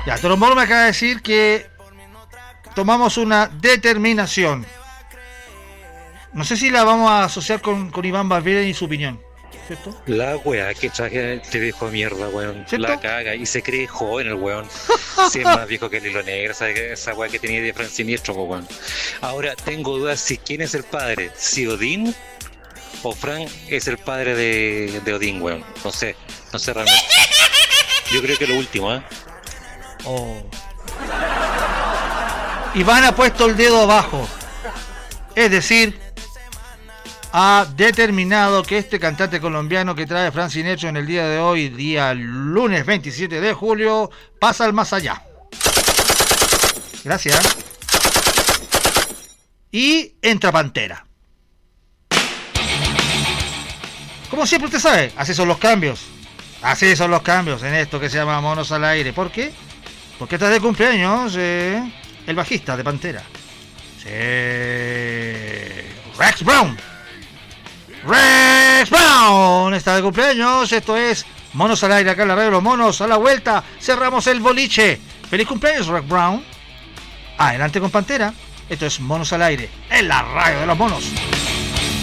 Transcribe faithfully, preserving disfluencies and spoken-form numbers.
Ya, Trombolo me acaba de decir que tomamos una determinación. No sé si la vamos a asociar con, con Iván Valverde y su opinión, ¿cierto? La weá que traje este viejo de mierda, weón. ¿Cierto? La caga y se cree joven el weón. Si es más viejo que el hilo negro, esa, esa weá que tenía de Fran Siniestro, po, weón. Ahora tengo dudas si quién es el padre, si Odín o Fran es el padre de, de Odín, weón. No sé, no sé realmente. Yo creo que lo último, ¿eh? Oh. Iván ha puesto el dedo abajo. Es decir, ha determinado que este cantante colombiano que trae Fran Siniestro en el día de hoy, día lunes veintisiete de julio, pasa al más allá. Gracias. Y entra Pantera. Como siempre usted sabe, así son los cambios. Así son los cambios en esto que se llama Monos al Aire. ¿Por qué? Porque está de cumpleaños eh, el bajista de Pantera. Sí. Rex Brown. Rex Brown está de cumpleaños. Esto es Monos al Aire acá en la radio de los monos. A la vuelta cerramos el boliche. Feliz cumpleaños, Rex Brown. Adelante con Pantera. Esto es Monos al Aire en la radio de los monos.